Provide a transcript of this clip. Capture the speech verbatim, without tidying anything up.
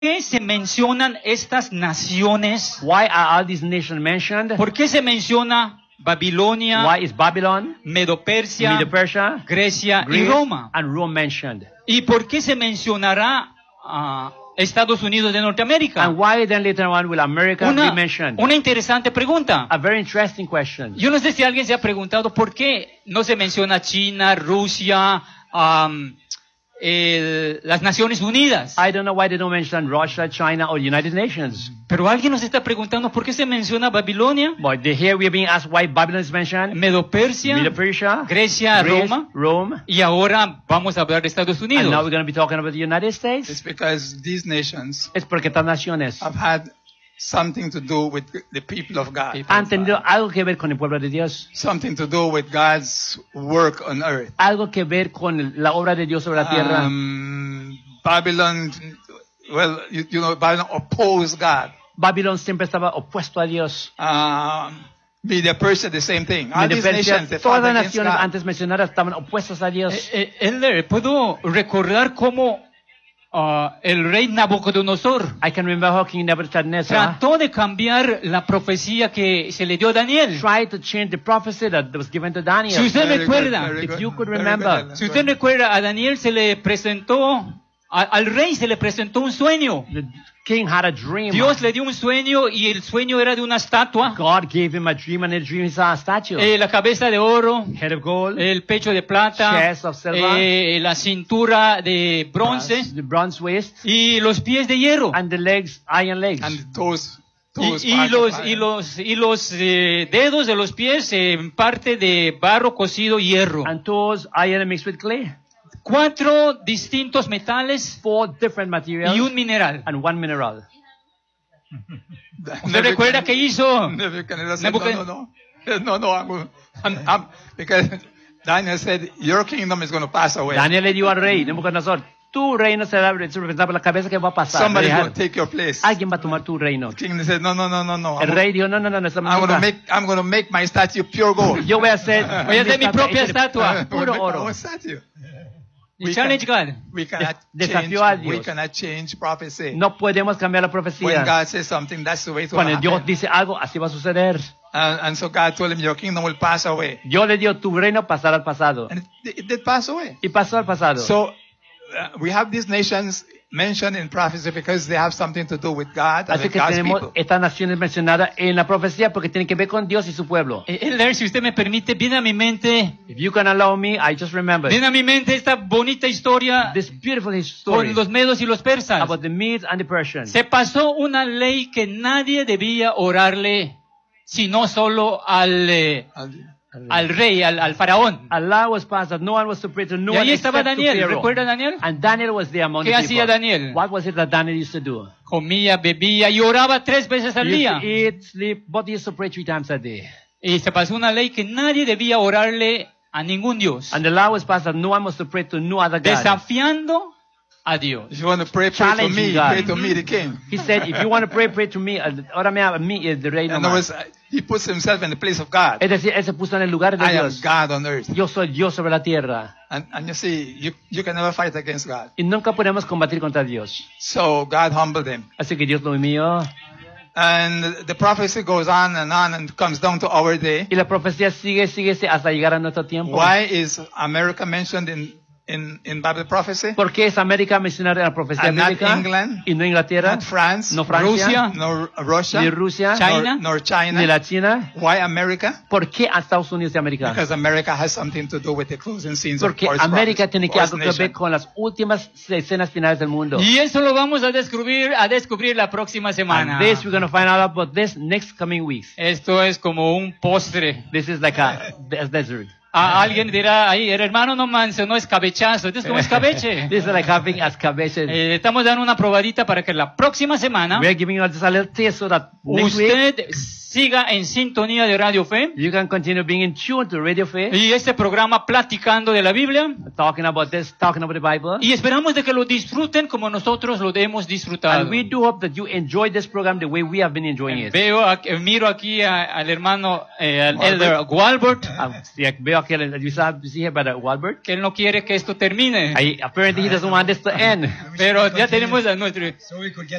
qué se mencionan estas naciones? Why are all these nations mentioned? ¿Por qué se menciona Babilonia, Why is Babylon, Medo-Persia, Medo-Persia, Grecia y Greece, Roma? and Rome mentioned? ¿Y por qué se mencionará a Estados Unidos de Norteamérica? And why then later on will America be Una, mentioned? una interesante pregunta. A very interesting question. Yo no sé si alguien se ha preguntado por qué no se menciona China, Rusia, um, el- las Naciones Unidas. I don't know why they don't mention Russia, China, or United Nations. Pero alguien nos está preguntando por qué se menciona Babilonia, But the- here we are being asked why Babylon is mentioned, Medo-Persia, Medo-Persia, Grecia, Greece, Roma, Rome, y ahora vamos a hablar de Estados and now Unidos. we're going to be talking about the United States. It's because these nations Es porque estas naciones have had something to do with the people of God, People. han tenido algo que ver con el pueblo de Dios, something to do with God's work on earth. algo que ver con la obra de Dios sobre la tierra. Um, Babylon, well, you, you know, Babylon opposed God. Babilón siempre estaba opuesto a Dios. Um, Media Persia, the same thing. All these Medo-Persia, nations, they todas fought las against naciones God. antes mencionadas estaban opuestos a Dios. Eh, eh, Elder, ¿puedo recordar cómo ah, el rey Nabucodonosor I can remember how King Nebuchadnezzar trató de cambiar la profecía que se le dio a Daniel? tried to change the prophecy that was given to Daniel. Si usted Very good, recuerda, very if good, you could very remember. good. Si usted recuerda, a Daniel se le presentó, a- al rey se le presentó un sueño. The king had a dream. Dios le dio un sueño y el sueño era de una estatua, God gave him a dream, and in the dream he saw a statue. eh, la cabeza de oro, Head of gold, el pecho de plata, chest of silver, eh, la cintura de bronce the bronze waist, y los pies de hierro. and the legs, iron legs. And the toes, toes Y, y part los of y iron. los y los eh, dedos de los pies en parte de barro cocido y hierro. And toes, iron mixed with clay. Cuatro distintos metales Four different materials y un mineral. and one mineral. ¿Usted recuerda qué hizo? Nebuchadnezzar said, Nebuchad- no, no, no, no, no, I'm, going- I'm, I'm, because Daniel said, your kingdom is going to pass away. Daniel le dio al rey, Nabucodonosor, tu reino será representado por la cabeza que va a pasar. Somebody's Dejar- going to take your place. Alguien va a tomar tu reino. King said, no, no, no, no, no. El I'm, rey dijo, no, no, no, no, estamos I'm going to nunca. make, I'm going to make my statue pure gold. Yo voy a hacer, Voy a hacer mi propia estatua. I'm gonna Puro make my oro. own statue. Y We challenge can- God. We cannot De- change, desafió a we Dios. cannot change prophecy. No podemos cambiar la When profecía. God says something, that's the way to Cuando Dios happen. dice algo, así va a suceder. And, and so God told him, your kingdom will pass away. Yo le digo, tu reino pasará al pasado. And it, it did pass away. Y pasó al pasado. So uh, we have these nations mentioned in prophecy because they have something to do with God and Así with que God's tenemos people. estas naciones mencionadas en la profecía porque tienen que ver con Dios y su pueblo. Eh, Elder, si usted me permite, viene a mi mente, If you can allow me, I just remember viene a mi mente esta bonita historia this beautiful story con los medos y los persas. about the Medes and the Persians. Se pasó una ley que nadie debía orarle, sino solo al, eh, al rey, al, al faraón. Allah was passed that no one was to pray to no Y one ahí estaba except to Daniel. Pharaoh. ¿Recuerda Daniel? And Daniel was there among ¿Qué the hacía people. Daniel? What was it that Daniel used to do? Comía, bebía y oraba tres veces al He used día. to eat, sleep, but he used to pray three times a day. Y se pasó una ley que nadie debía orarle a ningún Dios, And the law was passed that no one was to pray to no other God. desafiando a Dios. If you want to pray, pray to Challenging me, God. pray to me, the king. He said, if you want to pray, pray to me. Uh, Órame a mí, el rey In other nomás. words, uh, he puts himself in the place of God. Es decir, él se puso en el lugar de I am Dios. God on earth. Yo soy Dios sobre la tierra. And, and you see, you, you can never fight against God. Y nunca podemos combatir contra Dios. So God humbled him. Así que Dios lo humilló. And the prophecy goes on and on and comes down to our day. Y la profecía sigue, sigue hasta llegar a nuestro tiempo. Why is America mentioned in, in, in Bible prophecy? ¿Por qué es América mencionada en la profecía And not bíblica? England, Y no Inglaterra, Not France, no Francia, Rusia, nor Russia, ni Rusia, China, nor, nor China. ni la China. Why America? ¿Por qué a Estados Unidos de América? Because America has something to do with the closing scenes Porque of God's América prophecy, tiene que God's algo que ver nation. con las últimas escenas finales del mundo. Y eso lo vamos a descubrir, a descubrir la próxima semana. And this we're going to find out about this next coming weeks. Esto es como un postre. This is like a, a desert. A alguien dirá, ahí, el hermano no manso, no escabechazo. Esto es como escabeche. This is like having escabeche. Eh, estamos dando una probadita para que la próxima semana We're giving you just a little taste so that next week usted siga en sintonía de Radio Fe you can continue being in tune to Radio Faith, y este programa platicando de la Biblia. talking about this, talking about the Bible. Y esperamos de que lo disfruten como nosotros lo hemos disfrutado. And we do hope that you enjoy this program the way we have been enjoying it. Veo, aquí- miro aquí a- al hermano, eh, al Elder Walbert. Ah, sí, veo talk here, you saw, you see here Brother Walbert? que él no quiere que esto termine. I, apparently he doesn't want this to end. Pero ya tenemos a nuestro So we could get